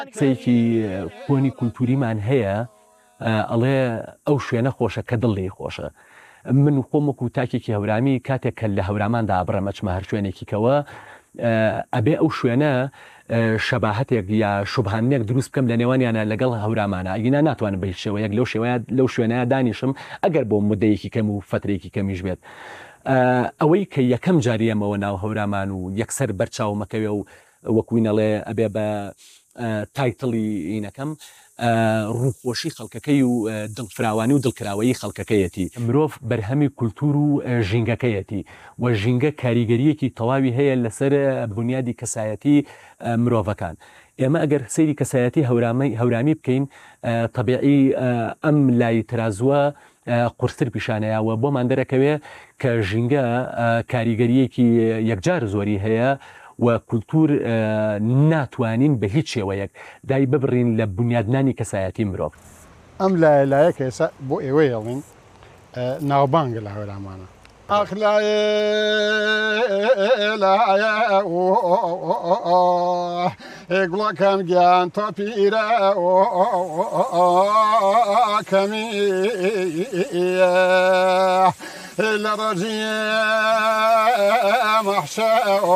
سەیەکی کۆنی کولتوریمان هەیە ئەڵێ ئەو شوێنە خۆشە کە دڵی خۆشە. من خۆمەکو تاکێکی هەورامی کاتێک کە لە هەوراماندا بڕەمەچمە هەر شوێنێکیکەوە ئەبێ ئەو شوێنە شەباهەتێک یا شوبهانێک دروست بکەم لە نێوانیانە لەگەڵ هەورامانە ئەگینا ناتوانم بە هیچ شێوەیەک لەو شوێنەیە دانیشم ئەگەر بۆ مودەیەکی کەم و فترێکی کەمیش بێت. ئەوەی کە یەکەم جاریەمەوە ناو هەورامان و یەکسەر بەرچاومەکەوێ و وەکوینەڵێ ئەبێ بە تایتڵی ئینەکەم ڕووخۆشی خەڵکەکەی و دڵفراوانی و دڵکراوەی خەڵکەکەیەتی. مرۆڤ بەرهەمی کولتور و ژینگەکەیەتی و ژینگە کاریگەریەکی تەواوی هەیە لەسەر بنیادی کەسایەتی مرۆڤەکان. ئێمە ئەگەر سەیری کەسایەتی هەورامی بکەین تەبیعی ئەم لای ترازووە قورستر پیشانەیەوە بۆمان دەرەکەوێ کە ژینگە کاریگەریەکی یەکجار زۆری هەیە و کولتور ناتوانین بە هیچ شێوەیەک دای ببڕین لە بنیادنانی کەسایەتی مرۆڤ. ئەم لایەکە ئێستا بۆ ئێوەی ئەڵین ناوبانگە لە هەورامانە. گوڵەکەم گیان تۆ پیرە کەمی لە ڕۆژی مەحشە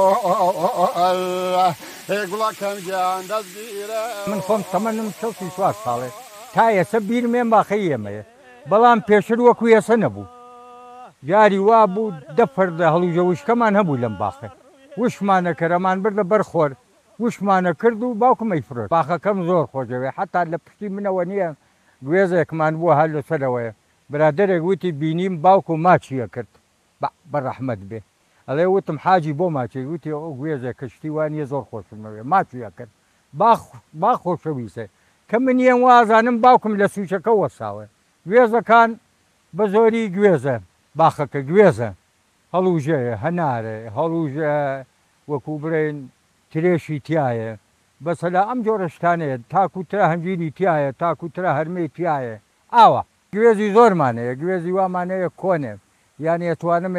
گوڵەکەم گیان دەستگیرە. من خۆم تەمەنم 64 ساڵێ تا ئێستا بیرمێن باخەی ئێمەیە بەڵام پێشتر وەکو ئێستا نەبوو. جاری وا بوو دەفەردە هەڵوجە وشکەمان هەبوو لەم باخە وشمانە کەرەمان بردە بەرخۆر وشمانە کرد و باوکمەی فرۆشت. باخەکەم زۆر خۆشەوێ حتا لە پشتی منەوە نییە گوێزێکمان بووە هەر لەسەرەوەیە. برادێک وتی بینیم باوک و ماچیە کرد بەڕەحمەت بێ ئەڵێ وتم حاجی بۆ ماچی وتی ئەو گوێزێک کەشتی وانە زۆر خۆشمەوێ ماچیە کرد با خۆشەویستە کە منیان وازانم باوکم لە سوچەکە وەساوە. گوێزەکان بە زۆری گوێزە باخەکە گوێزە هەڵوژەیە هەنارە هەڵوژە وەکو برێن ترێشی تایە بەسەلا ئەم جۆرە شتانەیە تاکوترا هەنجینی تایە تاکوترا هەرمەی تایە ئاوە گوێزی زۆرمانەیە گوێزی وامانەیە کۆنێ یان ئەتوانم